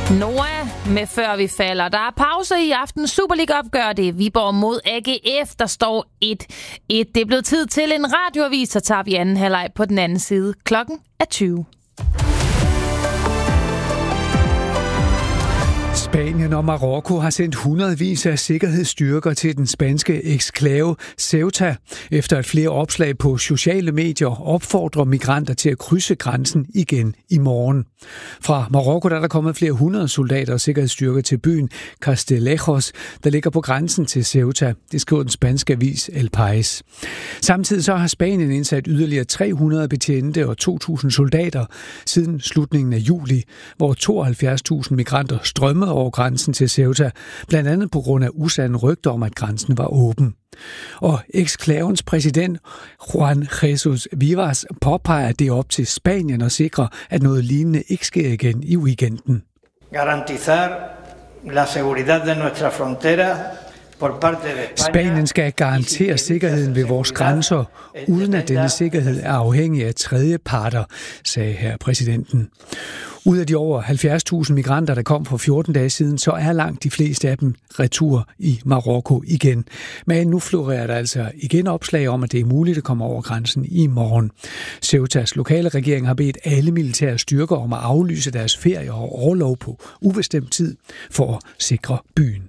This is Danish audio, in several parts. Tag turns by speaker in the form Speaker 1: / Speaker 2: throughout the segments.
Speaker 1: Noah med Før vi falder. Der er pause i aftens Superliga-opgør. Det er Viborg mod AGF, der står 1-1. Det er blevet tid til en radioavis, så tager vi anden halvleg på den anden side. Klokken er 20.
Speaker 2: Spanien og Marokko har sendt hundredvis af sikkerhedsstyrker til den spanske eksklave Ceuta, efter at flere opslag på sociale medier opfordrer migranter til at krydse grænsen igen i morgen. Fra Marokko der er der kommet flere hundrede soldater og sikkerhedsstyrker til byen Castillejos, der ligger på grænsen til Ceuta. Det skriver den spanske avis El País. Samtidig så har Spanien indsat yderligere 300 betjente og 2.000 soldater siden slutningen af juli, hvor 72.000 migranter strømmede over grænsen til Ceuta, blandt andet på grund af usande rygter om, at grænsen var åben. Og eksklavens præsident Juan Jesus Vivas påpeger, at det er op til Spanien at sikre, at noget lignende ikke sker igen i weekenden.
Speaker 3: Garantizar la seguridad de nuestra frontera.
Speaker 2: Spanien skal garantere sikkerheden ved vores grænser, uden at denne sikkerhed er afhængig af tredjeparter, sagde her præsidenten. Ud af de over 70.000 migranter, der kom for 14 dage siden, så er langt de fleste af dem retur i Marokko igen. Men nu florerer der altså igen opslag om, at det er muligt at komme over grænsen i morgen. Ceutas lokale regering har bedt alle militære styrker om at aflyse deres ferie og orlov på ubestemt tid for at sikre byen.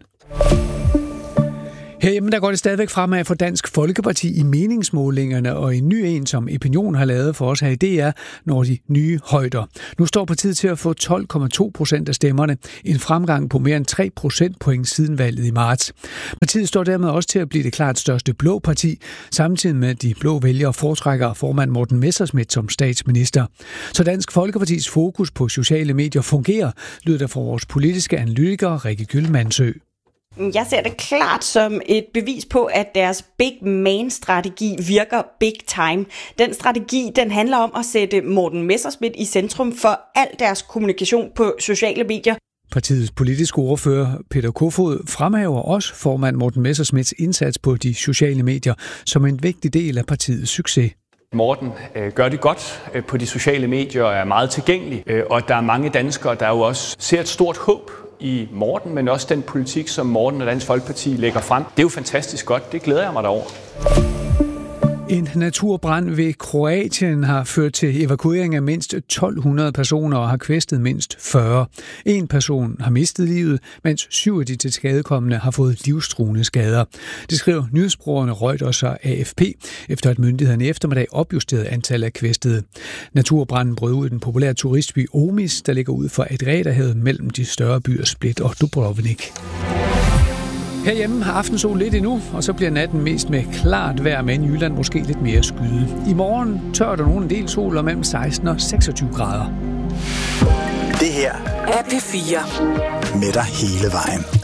Speaker 2: Herhjemme der går det stadigvæk fremad for Dansk Folkeparti i meningsmålingerne, og en ny en, som Opinion har lavet for os her i DR, når de nye højder. Nu står partiet til at få 12,2% af stemmerne, en fremgang på mere end 3 procentpoint siden valget i marts. Partiet står dermed også til at blive det klart største blå parti, samtidig med at de blå vælgere foretrækker formand Morten Messerschmidt som statsminister. Så Dansk Folkepartis fokus på sociale medier fungerer, lyder der fra vores politiske analytiker Rikke Gyldmannsø.
Speaker 4: Jeg ser det klart som et bevis på, at deres Big Man-strategi virker big time. Den strategi, den handler om at sætte Morten Messerschmidt i centrum for al deres kommunikation på sociale medier.
Speaker 2: Partiets politiske ordfører Peter Kofod fremhæver også formand Morten Messerschmidts indsats på de sociale medier som en vigtig del af partiets succes.
Speaker 5: Morten gør det godt på de sociale medier og er meget tilgængelig, og der er mange danskere, der jo også ser et stort håb i Morten, men også den politik, som Morten og Dansk Folkeparti lægger frem. Det er jo fantastisk godt. Det glæder jeg mig derover.
Speaker 2: En naturbrand ved Kroatien har ført til evakuering af mindst 1.200 personer og har kvæstet mindst 40. En person har mistet livet, mens 7 af de tilskadekomne har fået livstruende skader. Det skriver nyhedsbrugerne Reuters og AFP, efter at myndighederne i eftermiddag opjusterede antallet af kvæstede. Naturbranden brød ud i den populære turistby Omis, der ligger ud for Adriaterhavet mellem de større byer Split og Dubrovnik. Herhjemme har aftensol lidt endnu, og så bliver natten mest med klart vejr, men i Jylland måske lidt mere skyde. I morgen tør der nogen en del sol og mellem 16 og 26 grader.
Speaker 6: Det her er P4 med dig hele vejen.